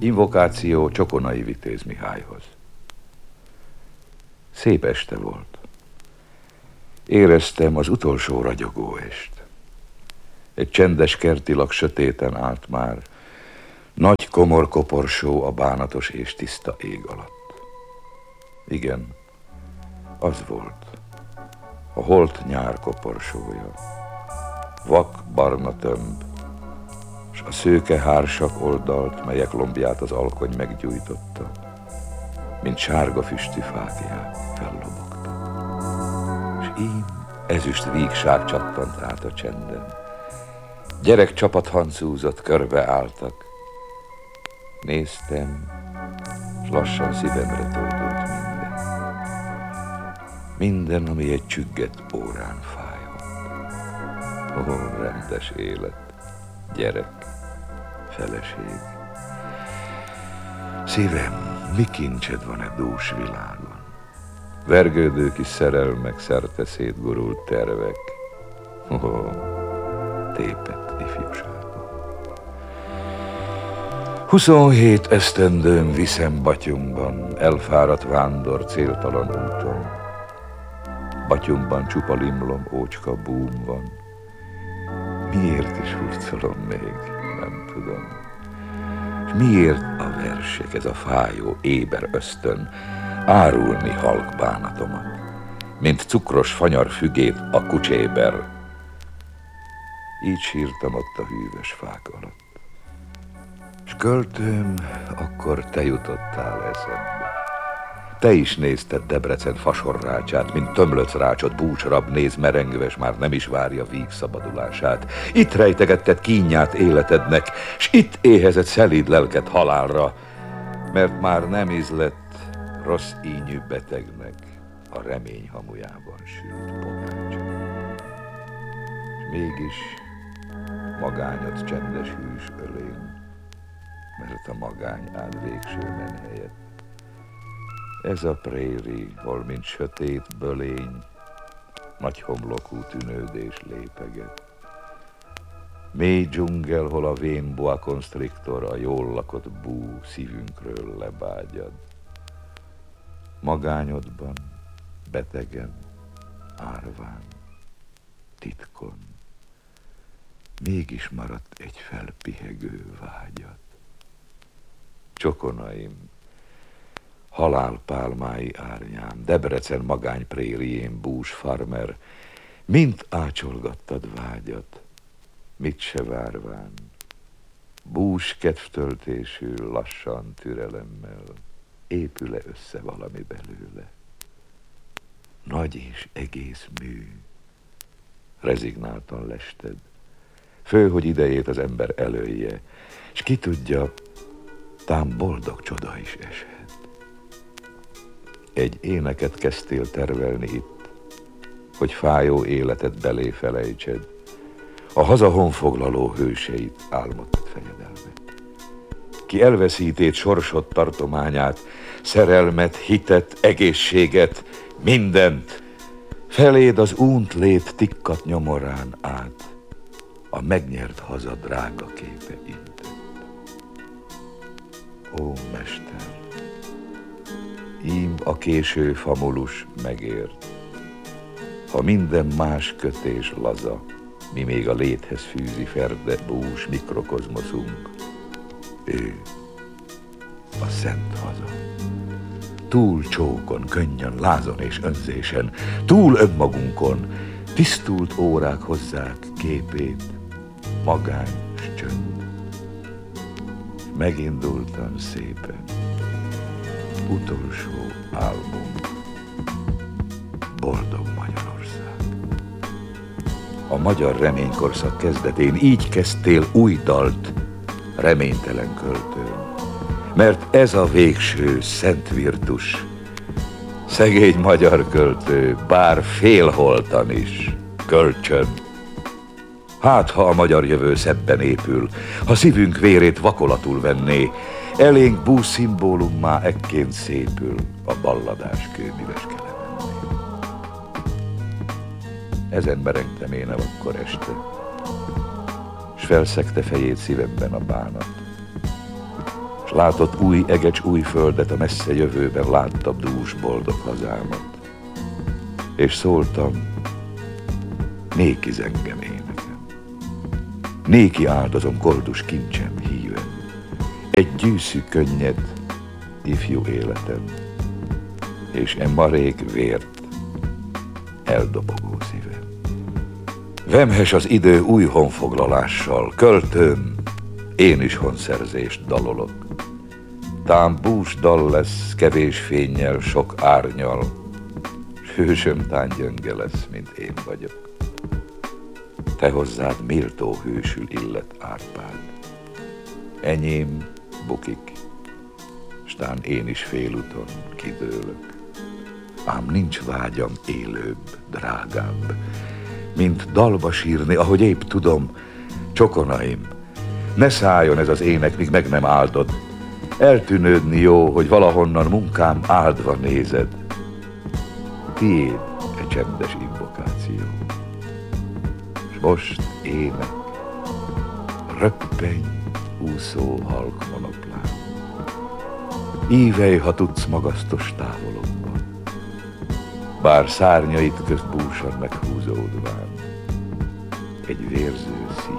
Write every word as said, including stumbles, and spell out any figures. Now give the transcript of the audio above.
Invokáció Csokonai Vitéz Mihályhoz. Szép este volt. Éreztem az utolsó ragyogó est. Egy csendes kertilag sötéten állt már, nagy komor koporsó a bánatos és tiszta ég alatt. Igen, az volt, a holt nyár koporsója. Vak barna tömb, s a szőke hársak oldalt, melyek lombját az alkony meggyújtotta, mint sárga füstű fáklyák fellobogtak. S így ezüst vígság csattant át a csenden. Gyerek csapat hancúzott, körbe álltak. Néztem, s lassan szívemre tódult minden. Minden, ami egy csüggett órán fájott. Ó, rendes élet, gyerek, feleség. Szívem, mi kincsed van e dús világon? Vergődő kis szerelmek, szerte szétgurult tervek. Ó, tépett ifjúságom. Huszonhét esztendőm viszem Batyumban, elfáradt vándor céltalan úton. Batyumban csupa limlom, ócska búm van. Miért is hurcolom még, nem tudom. És miért a versek, ez a fájó éber ösztön, árulni halk bánatomat, mint cukros fanyar fügét a kucséber. Így sírtam ott a hűvös fák alatt. S költőm, akkor te jutottál eszembe. Te is nézted Debrecen fasorrácsát, mint tömlöc rácsot búcsrab néz merengve, s már nem is várja víg szabadulását. Itt rejtegetted kínját életednek, s itt éhezett szelíd lelked halálra, mert már nem ízlett rossz ínyű betegnek a remény hamujában sült pogácsa. S mégis magányod csendes hűs ölén, mert a magány áll végső menhelyet. Ez a préri, hol mint sötét bölény, nagy homlokú tűnődés lépeget. Mély dzsungel, hol a vén boa constrictor, a jól lakott bú szívünkről lebágyad. Magányodban, betegen, árván, titkon, mégis maradt egy felpihegő vágyat. Csokonaim, halálpálmái árnyán, Debrecen magány prérién bús farmer, mint ácsolgattad vágyat, mit se várván, bús kedvtöltésű, lassan türelemmel, épül-e össze valami belőle. Nagy és egész mű, rezignáltan lested, fő, hogy idejét az ember elője, s ki tudja, tám boldog csoda is eshet. Egy éneket kezdtél tervelni itt, hogy fájó életet belé felejtsed, a haza honfoglaló hőseit álmodtad fejedelmet. Ki elveszítét sorsod tartományát, szerelmet, hitet, egészséget, mindent, feléd az únt lét tikkat nyomorán át, a megnyert haza drága képe intett. Ó, mester, ím a késő famulus megért, ha minden más kötés laza, mi még a léthez fűzi ferde bús mikrokozmoszunk, ő a szent haza. Túl csókon, könnyen, lázon és önzésen, túl önmagunkon, tisztult órák hozzák képét, magány s csönd. Megindultam szépen, utolsó álmom, boldog Magyarország. A magyar reménykorszak kezdetén így kezdtél új dalt, reménytelen költőn, mert ez a végső szent virtus. Szegény magyar költő, bár félholtan is, kölcsön. Hát, ha a magyar jövő szebben épül, ha szívünk vérét vakolatul venné, elénk bús szimbólummá ekként szépül a balladás kőműveske lemenné. Ezen merengtem én el akkor este, s felszegte fejét szívemben a bánat, S látott új egecs, új földet, a messze jövőben látta dús, boldog hazámat. És szóltam, néki zengem énekem, néki áldozom koldus kincsem, hívem, egy gyűszű könnyed, ifjú életem, és e marék vért eldobogó szívem. Vemhes az idő új honfoglalással, költőm, én is honszerzést dalolok. Tám bús dal lesz, kevés fénnyel, sok árnyal, s hősöm tán gyönge lesz, mint én vagyok. Te hozzád méltó hősül illet Árpád. Enyém bukik, s tán én is félúton kidőlök. Ám nincs vágyam élőbb, drágább, mint dalba sírni, ahogy épp tudom, csokonaim. Ne szálljon ez az ének, míg meg nem áldod. Eltűnődni jó, hogy valahonnan munkám áldva nézed. Tiéd e csendes invokáció. S most ének, röppeny, úszó halk monoplán. Ívelj, ha tudsz magasztos távolodban, bár szárnyait közt búsan meghúzódván, egy vérző szív